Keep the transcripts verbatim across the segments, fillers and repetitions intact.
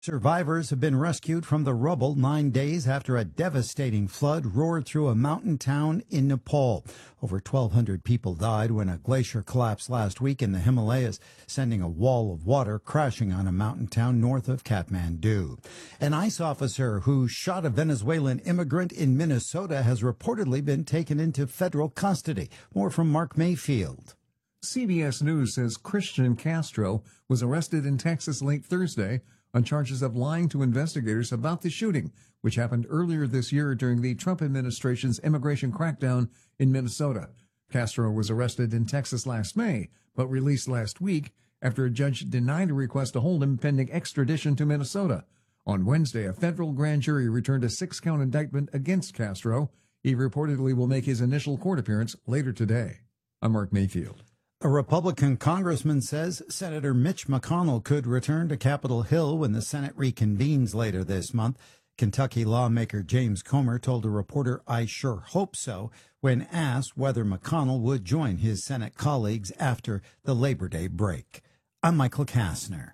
Survivors have been rescued from the rubble nine days after a devastating flood roared through a mountain town in Nepal. Over twelve hundred people died when a glacier collapsed last week in the Himalayas, sending a wall of water crashing on a mountain town north of Kathmandu. An ICE officer who shot a Venezuelan immigrant in Minnesota has reportedly been taken into federal custody. More from Mark Mayfield. C B S News says Christian Castro was arrested in Texas late Thursday on charges of lying to investigators about the shooting, which happened earlier this year during the Trump administration's immigration crackdown in Minnesota. Castro was arrested in Texas last May, but released last week after a judge denied a request to hold him pending extradition to Minnesota. On Wednesday, a federal grand jury returned a six-count indictment against Castro. He reportedly will make his initial court appearance later today. I'm Mark Mayfield. A Republican congressman says Senator Mitch McConnell could return to Capitol Hill when the Senate reconvenes later this month. Kentucky lawmaker James Comer told a reporter, "I sure hope so," when asked whether McConnell would join his Senate colleagues after the Labor Day break. I'm Michael Kastner.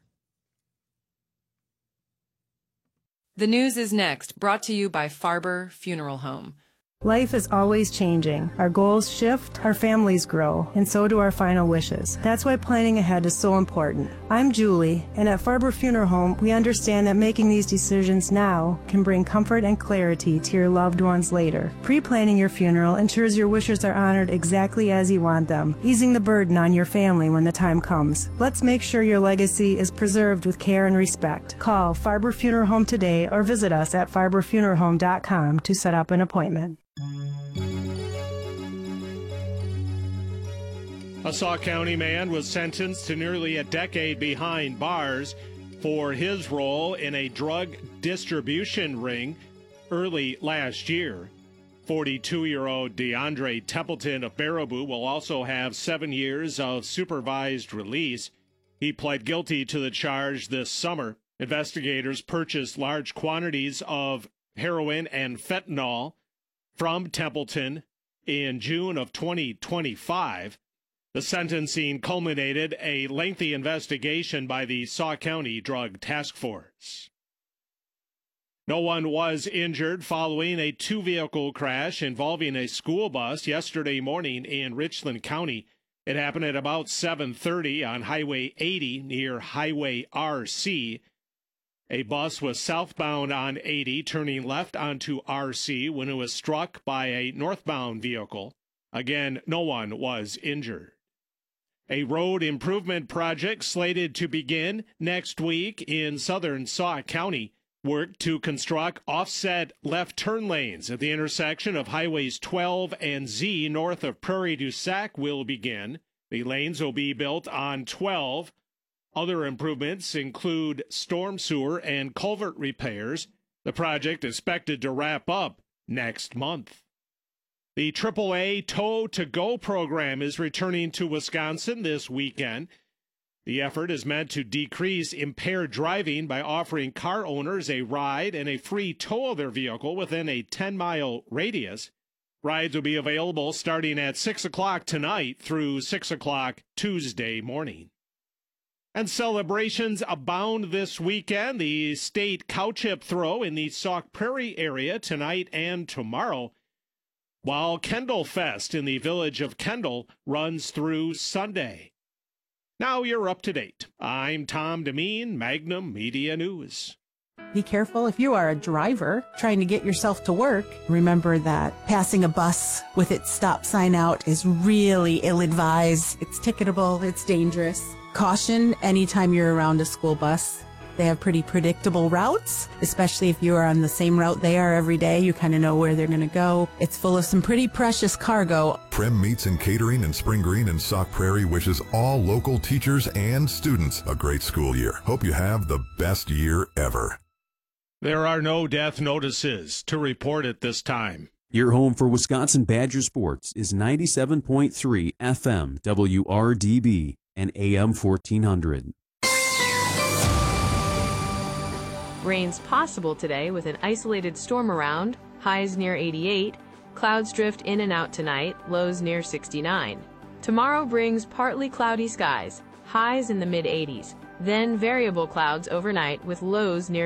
The news is next, brought to you by Farber Funeral Home. Life is always changing. Our goals shift, our families grow, and so do our final wishes. That's why planning ahead is so important. I'm Julie, and at Farber Funeral Home, we understand that making these decisions now can bring comfort and clarity to your loved ones later. Pre-planning your funeral ensures your wishes are honored exactly as you want them, easing the burden on your family when the time comes. Let's make sure your legacy is preserved with care and respect. Call Farber Funeral Home today or visit us at farber funeral home dot com to set up an appointment. A Sauk County man was sentenced to nearly a decade behind bars for his role in a drug distribution ring early last year. forty-two-year-old DeAndre Templeton of Baraboo will also have seven years of supervised release. He pled guilty to the charge this summer. Investigators purchased large quantities of heroin and fentanyl from Templeton in June of twenty twenty-five. The sentencing culminated a lengthy investigation by the Sauk County Drug Task Force. No one was injured following a two-vehicle crash involving a school bus yesterday morning in Richland County. It happened at about seven thirty on Highway eighty near Highway R C. A bus was southbound on eighty, turning left onto R C when it was struck by a northbound vehicle. Again, no one was injured. A road improvement project slated to begin next week in southern Sauk County. Work to construct offset left turn lanes at the intersection of Highways twelve and Z north of Prairie du Sac will begin. The lanes will be built on twelve. Other improvements include storm sewer and culvert repairs. The project is expected to wrap up next month. The triple A Tow to Go program is returning to Wisconsin this weekend. The effort is meant to decrease impaired driving by offering car owners a ride and a free tow of their vehicle within a ten-mile radius. Rides will be available starting at six o'clock tonight through six o'clock Tuesday morning. And celebrations abound this weekend. The state cow chip throw in the Sauk Prairie area tonight and tomorrow, while Kendall Fest in the village of Kendall runs through Sunday. Now you're up to date. I'm Tom Demeen, Magnum Media News. Be careful if you are a driver trying to get yourself to work. Remember that passing a bus with its stop sign out is really ill-advised. It's ticketable, it's dangerous. Caution anytime you're around a school bus. They have pretty predictable routes, especially if you are on the same route they are every day. You kind of know where they're going to go. It's full of some pretty precious cargo. Prim Meats and Catering in Spring Green and Sauk Prairie wishes all local teachers and students a great school year. Hope you have the best year ever. There are no death notices to report at this time. Your home for Wisconsin Badger sports is ninety-seven point three F M W R D B and A M fourteen hundred. Rains possible today with an isolated storm around, highs near eighty-eight. Clouds drift in and out tonight, lows near sixty-nine. Tomorrow brings partly cloudy skies, highs in the mid eighties. Then variable clouds overnight with lows near